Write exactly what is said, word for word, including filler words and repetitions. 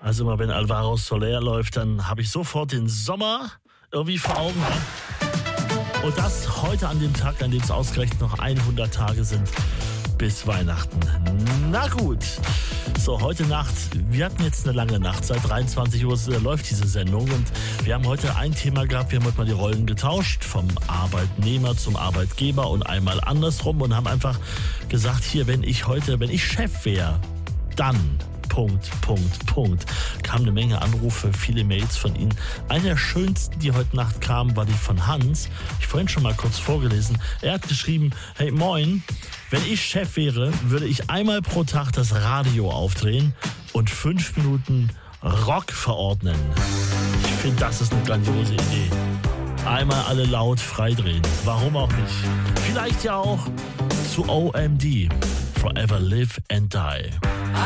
Also immer wenn Alvaro Soler läuft, dann habe ich sofort den Sommer irgendwie vor Augen. Und das heute an dem Tag, an dem es ausgerechnet noch hundert Tage sind bis Weihnachten. Na gut. So, heute Nacht, wir hatten jetzt eine lange Nacht. Seit dreiundzwanzig Uhr läuft diese Sendung und wir haben heute ein Thema gehabt. Wir haben heute mal die Rollen getauscht, vom Arbeitnehmer zum Arbeitgeber und einmal andersrum und haben einfach gesagt, hier, wenn ich heute, wenn ich Chef wäre, dann... Punkt, Punkt, Punkt. Kam eine Menge Anrufe, viele Mails von Ihnen. Eine der schönsten, die heute Nacht kam, war die von Hans. Ich vorhin schon mal kurz vorgelesen. Er hat geschrieben, hey moin, wenn ich Chef wäre, würde ich einmal pro Tag das Radio aufdrehen und fünf Minuten Rock verordnen. Ich finde, das ist eine grandiose Idee. Einmal alle laut freidrehen. Warum auch nicht? Vielleicht ja auch zu O M D. Forever Live and Die.